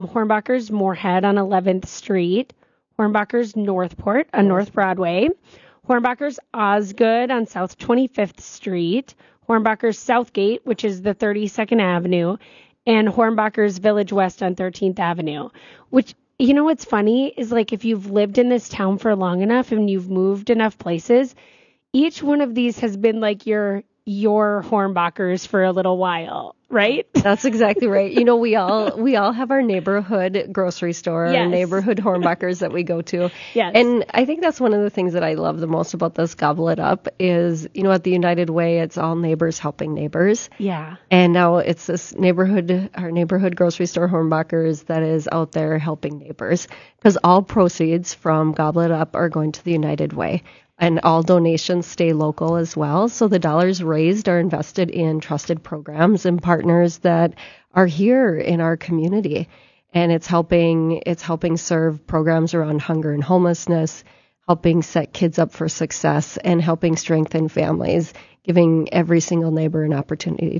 Hornbachers Moorhead on 11th Street, Hornbachers Northport on North Broadway, Hornbachers Osgood on South 25th Street, Hornbachers Southgate, which is the 32nd Avenue, and Hornbachers Village West on 13th Avenue. Which, you know what's funny is, like, if you've lived in this town for long enough and you've moved enough places, each one of these has been like your Hornbachers for a little while, right? That's exactly right. You know, we all have our neighborhood grocery store, Yes. our neighborhood Hornbachers that we go to. Yes. And I think that's one of the things that I love the most about this Gobble It Up is, you know, at the United Way, it's all neighbors helping neighbors. Yeah. And now it's this our neighborhood grocery store Hornbachers that is out there helping neighbors, because all proceeds from Gobble It Up are going to the United Way. And all donations stay local as well. So the dollars raised are invested in trusted programs and partners that are here in our community. And it's helping serve programs around hunger and homelessness, helping set kids up for success, and helping strengthen families, giving every single neighbor an opportunity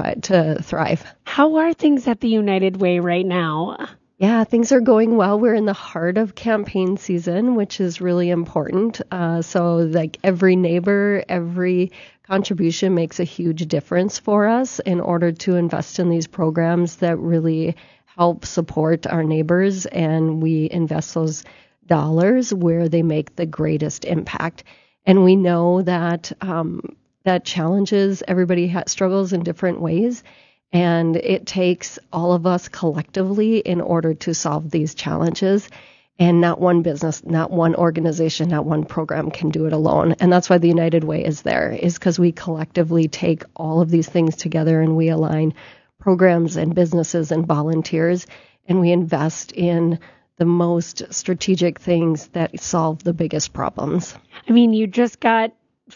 to thrive. How are things at the United Way right now? Yeah, things are going well. We're in the heart of campaign season, which is really important. So like every neighbor, every contribution makes a huge difference for us in order to invest in these programs that really help support our neighbors. And we invest those dollars where they make the greatest impact. And we know that that challenges, everybody struggles in different ways. And it takes all of us collectively in order to solve these challenges. And not one business, not one organization, not one program can do it alone. And that's why the United Way is there, is because we collectively take all of these things together and we align programs and businesses and volunteers, and we invest in the most strategic things that solve the biggest problems. I mean, you just got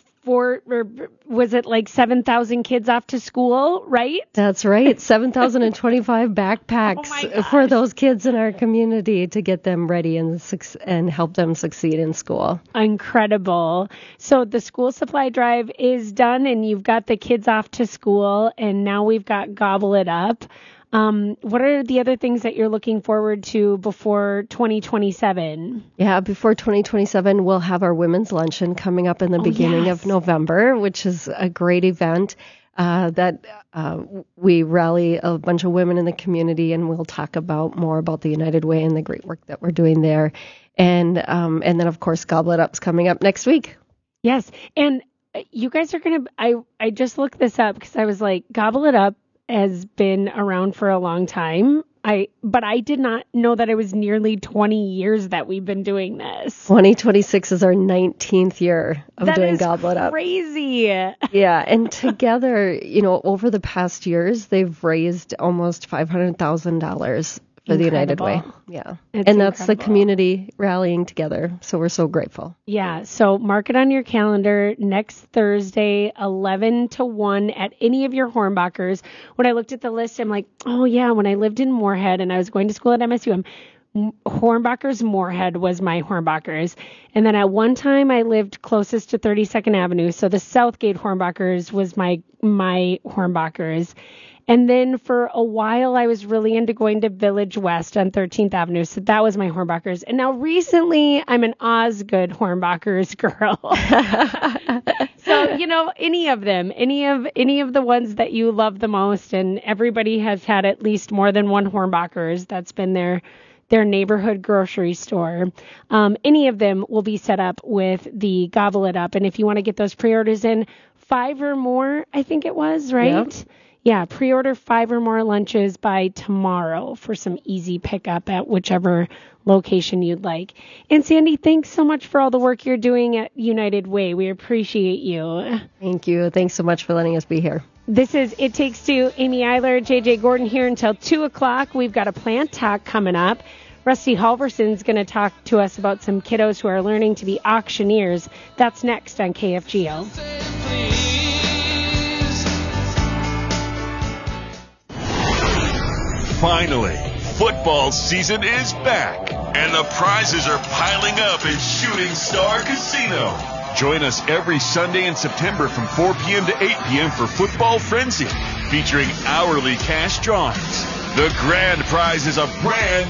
was it like 7,000 kids off to school, right? That's right. 7,025 backpacks Oh for those kids in our community to get them ready and help them succeed in school. Incredible. So the school supply drive is done and you've got the kids off to school, and now we've got Gobble It Up. What are the other things that you're looking forward to before 2027? Yeah, before 2027, we'll have our women's luncheon coming up in the beginning of November, which is a great event that we rally a bunch of women in the community, and we'll talk more about the United Way and the great work that we're doing there. And then, of course, Gobble It Up's coming up next week. Yes. And you guys are going to, I just looked this up because I was like, Gobble It Up has been around for a long time. But I did not know that it was nearly 20 years that we've been doing this. 2026 is our 19th year of doing Gobble It Up. That is crazy. Yeah, and together, you know, over the past years, they've raised almost $500,000 for the United Way. Yeah. And that's the community rallying together. So we're so grateful. Yeah. So mark it on your calendar next Thursday, 11 to 1 at any of your Hornbachers. When I looked at the list, I'm like, oh, yeah, when I lived in Moorhead and I was going to school at MSU, Hornbachers Moorhead was my Hornbachers. And then at one time I lived closest to 32nd Avenue. So the Southgate Hornbachers was my Hornbachers. And then for a while, I was really into going to Village West on 13th Avenue. So that was my Hornbachers. And now recently, I'm an Osgood Hornbachers girl. So, you know, any of them, any of the ones that you love the most, and everybody has had at least more than one Hornbachers. That's been their neighborhood grocery store. Any of them will be set up with the Gobble It Up. And if you want to get those pre-orders in, 5 or more, I think it was, right? Yep. Yeah, pre-order 5 or more lunches by tomorrow for some easy pickup at whichever location you'd like. And Sandy, thanks so much for all the work you're doing at United Way. We appreciate you. Thank you. Thanks so much for letting us be here. This is It Takes Two. Amy Eiler, JJ Gordon here until 2 o'clock. We've got a plant talk coming up. Rusty Halverson's going to talk to us about some kiddos who are learning to be auctioneers. That's next on KFGO. Finally, football season is back, and the prizes are piling up at Shooting Star Casino. Join us every Sunday in September from 4 p.m. to 8 p.m. for Football Frenzy, featuring hourly cash drawings, The grand prize is a brand